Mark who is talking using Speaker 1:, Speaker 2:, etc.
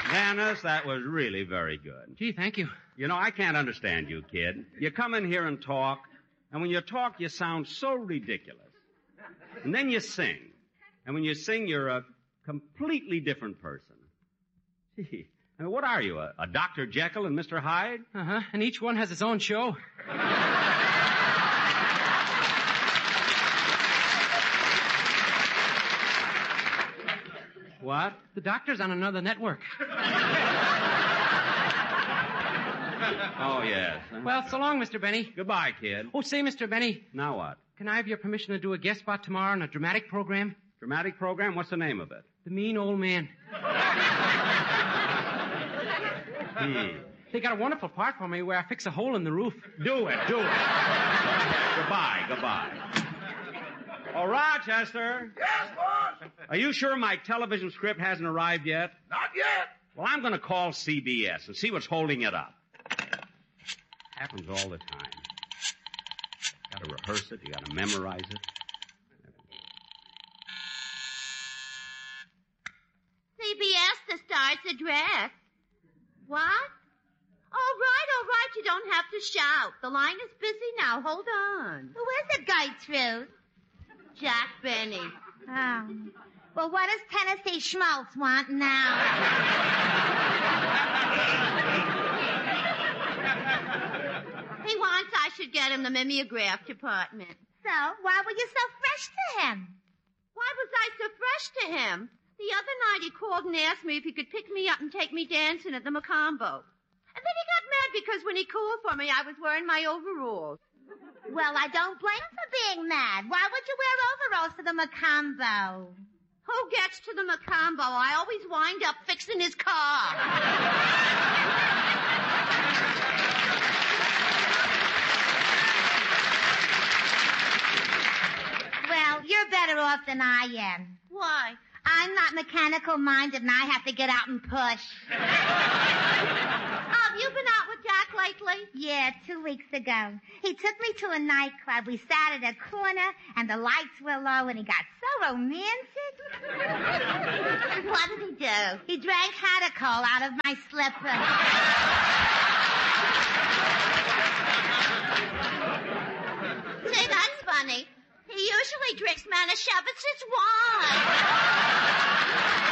Speaker 1: Dennis, that was really very good.
Speaker 2: Gee, thank you.
Speaker 1: You know, I can't understand you, kid. You come in here and talk, and when you talk, you sound so ridiculous. And then you sing. And when you sing, you're a completely different person. Gee, I mean, what are you, a Dr. Jekyll and Mr. Hyde?
Speaker 2: Uh-huh, and each one has its own show.
Speaker 1: What?
Speaker 2: The doctor's on another network.
Speaker 1: Oh, yes.
Speaker 2: Well, so long, Mr. Benny.
Speaker 1: Goodbye, kid.
Speaker 2: Oh, say, Mr. Benny.
Speaker 1: Now what?
Speaker 2: Can I have your permission to do a guest spot tomorrow on a dramatic program?
Speaker 1: Dramatic program? What's the name of it?
Speaker 2: The Mean Old Man. They got a wonderful part for me where I fix a hole in the roof.
Speaker 1: Do it. Goodbye. Oh, Rochester.
Speaker 3: Yes, boss.
Speaker 1: Are you sure my television script hasn't arrived yet?
Speaker 3: Not yet.
Speaker 1: Well, I'm going to call CBS and see what's holding it up. Happens all the time. Got to rehearse it. You got to memorize it.
Speaker 4: CBS, the star's address. What? All right. You don't have to shout. The line is busy now. Hold on.
Speaker 5: Who is it, Gertrude?
Speaker 4: Jack Benny.
Speaker 5: Oh. Well, what does Tennessee Schmaltz want now?
Speaker 4: He wants I should get him the mimeograph department.
Speaker 5: So, why were you so fresh to him?
Speaker 4: Why was I so fresh to him? The other night he called and asked me if he could pick me up and take me dancing at the Macombo. And then he got mad because when he called for me, I was wearing my overalls.
Speaker 5: Well, I don't blame him for being mad. Why would you wear overalls to the Macombo?
Speaker 4: Who gets to the Macombo? I always wind up fixing his car.
Speaker 5: Well, you're better off than I am.
Speaker 4: Why?
Speaker 5: I'm not mechanical-minded and I have to get out and push.
Speaker 4: Have you been out with Jack lately?
Speaker 5: Yeah, 2 weeks ago. He took me to a nightclub. We sat at a corner and the lights were low and he got so romantic.
Speaker 4: What did he do?
Speaker 5: He drank Hadacol out of my slipper.
Speaker 4: See, that's funny. He usually drinks Manischewitz wine.